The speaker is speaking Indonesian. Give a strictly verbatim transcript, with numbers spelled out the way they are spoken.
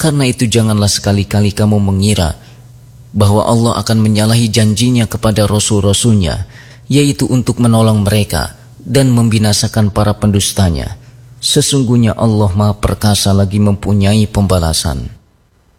Karena itu janganlah sekali-kali kamu mengira bahwa Allah akan menyalahi janjinya kepada Rasul-Rasulnya, yaitu untuk menolong mereka dan membinasakan para pendustanya. Sesungguhnya Allah Maha Perkasa lagi mempunyai pembalasan.